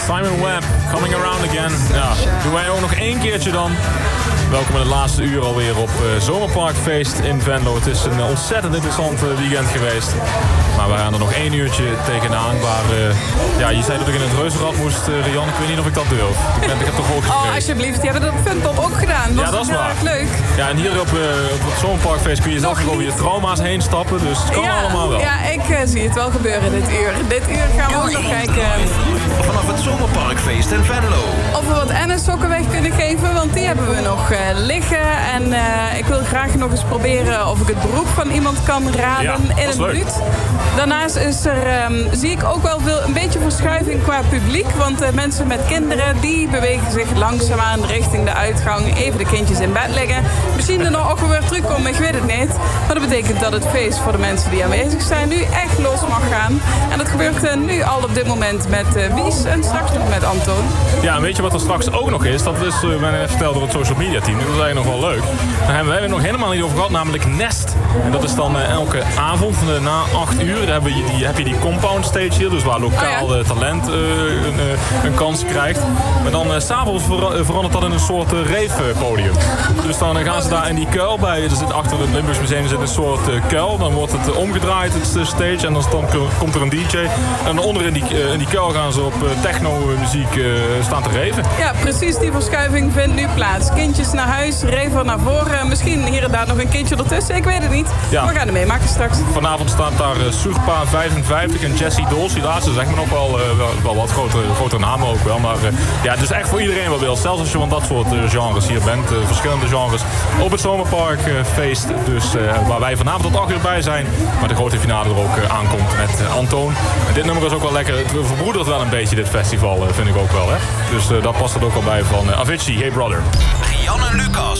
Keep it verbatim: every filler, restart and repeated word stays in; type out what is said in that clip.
Simon Webb, Coming Around Again. Ja, doen wij ook nog één keertje dan. Welkom in het laatste uur alweer op uh, Zomerparkfeest in Venlo. Het is een uh, ontzettend interessant uh, weekend geweest. Maar we gaan er nog één uurtje tegenaan. Waar, uh, ja, je zei dat ik in het Reuzenrad moest, uh, Rian. Ik weet niet of ik dat durf. Ik, ben, ik heb toch ook gekregen. Oh, alsjeblieft. Die hebben dat op Funtop ook gedaan. Was ja, dat is heel waar. erg leuk. Ja, en hier op, uh, op het Zomerparkfeest kun je zelf nog over je trauma's heen stappen. Dus het kan ja, allemaal wel. Ja, ik uh, zie het wel gebeuren dit uur. Dit uur gaan we ook nog kijken. Vanaf het Zomerparkfeest in Venlo. Of we wat N-sokken weg kunnen geven, want die hebben we nog uh, liggen. En uh, ik wil graag nog eens proberen of ik het beroep van iemand kan raden ja, in een leuk. minuut. Daarnaast is er, um, zie ik ook wel veel, een beetje verschuiving qua publiek. Want uh, mensen met kinderen, die bewegen zich langzaamaan richting de uitgang. Even de kindjes in bed leggen. Misschien er nog ook weer terugkomen, ik weet het niet. Maar dat betekent dat het feest voor de mensen die aanwezig zijn nu echt los mag gaan. En dat gebeurt uh, nu al op dit moment met uh, Wies en straks nog met Anton. Ja, en weet je wat er straks ook nog is? Dat is uh, mij net verteld door het social media team. Dat is eigenlijk nog wel leuk. Daar hebben we het nog helemaal niet over gehad, namelijk Nest. En dat is dan uh, elke avond uh, na acht uur. Daar heb je, die, heb je die compound stage hier, dus waar lokaal oh ja. talent uh, een, uh, een kans krijgt. Maar dan uh, s'avonds ver, verandert dat in een soort uh, rave podium. Dus dan uh, gaan ze daar in die kuil bij. Er zit achter het Limburgs Museum zit een soort uh, kuil. Dan wordt het uh, omgedraaid, het uh, stage. En dan, dan komt er een D J. En onder in die, uh, in die kuil gaan ze op uh, techno muziek uh, staan te raven. Ja, precies die verschuiving vindt nu plaats. Kindjes naar huis, raver naar voren. Misschien hier en daar nog een kindje ertussen. Ik weet het niet. Ja. We gaan er meemaken straks. Vanavond staat daar uh, Surpa vijfenvijftig en Jessie Dolce. Die laatste zeg maar nog wel, uh, wel, wel wat grotere, grotere namen ook wel. Maar uh, ja, het is echt voor iedereen wat wil. Zelfs als je van dat soort uh, genres hier bent. Uh, verschillende genres op het Zomerparkfeest. Uh, dus uh, waar wij vanavond tot acht uur bij zijn. Maar de grote finale er ook uh, aankomt met uh, Antoon. En dit nummer is ook wel lekker. Het verbroedert wel een beetje dit festival, uh, vind ik ook wel. Hè? Dus uh, dat past er ook al bij van uh, Avicii, Hey Brother. Rian en Lucas.